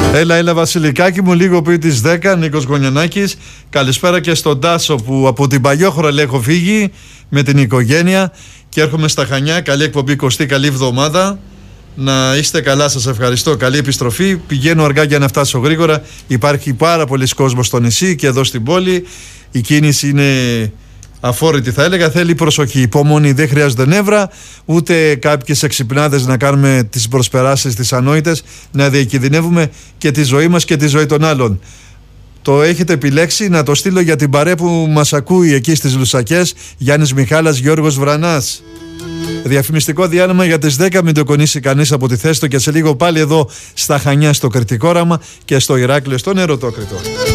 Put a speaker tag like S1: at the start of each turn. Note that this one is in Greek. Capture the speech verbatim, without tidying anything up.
S1: Έλα, έλα Βασιλικάκι μου, λίγο πριν τις δέκα, Νίκος Γωνιανάκης. Καλησπέρα και στον Τάσο που από την Παλιόχρωλη έχω φύγει με την οικογένεια και έρχομαι στα Χανιά. Καλή εκπομπή Κωστή, καλή εβδομάδα. Να είστε καλά, σας ευχαριστώ. Καλή επιστροφή. Πηγαίνω αργά για να φτάσω γρήγορα. Υπάρχει πάρα πολλοί κόσμος στο νησί και εδώ στην πόλη. Η κίνηση είναι αφόρητη, θα έλεγα. Θέλει προσοχή, υπομονή, δεν χρειάζονται νεύρα, ούτε κάποιες εξυπνάδες να κάνουμε τις προσπεράσεις, τις ανόητες, να διακινδυνεύουμε και τη ζωή μας και τη ζωή των άλλων. Το έχετε επιλέξει, να το στείλω για την παρέα που μας ακούει εκεί στις Λουσακές. Γιάννης Μιχάλας, Γιώργος Βρανάς. Διαφημιστικό διάλειμμα για τις δέκα, μην το κονίσει κανείς από τη θέση του, και σε λίγο πάλι εδώ στα Χανιά στο Κρητικόραμα και στο Ηράκλειο στο Νεροτόκρητο.